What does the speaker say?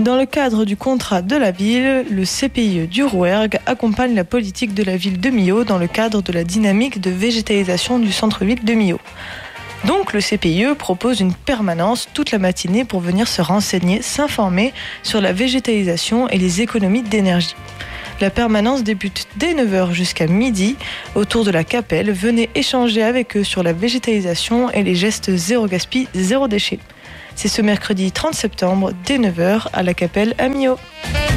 Dans le cadre du contrat de la ville, le CPIE du Rouergue accompagne la politique de la ville de Millau dans le cadre de la dynamique de végétalisation du centre-ville de Millau. Donc le CPIE propose une permanence toute la matinée pour venir se renseigner, s'informer sur la végétalisation et les économies d'énergie. La permanence débute dès 9h jusqu'à midi autour de la Capelle. Venez échanger avec eux sur la végétalisation et les gestes zéro gaspille, zéro déchet. C'est ce mercredi 30 septembre dès 9h à la Capelle à Millau.